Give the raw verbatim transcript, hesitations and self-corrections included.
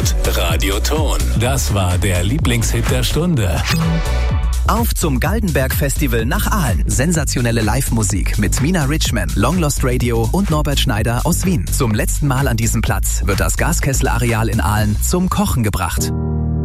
und Radioton. Das war der Lieblingshit der Stunde. Auf zum Galdenberg-Festival nach Aalen. Sensationelle Live-Musik mit Mina Richman, Long Lost Radio und Norbert Schneider aus Wien. Zum letzten Mal an diesem Platz wird das Gaskessel-Areal in Aalen zum Kochen gebracht.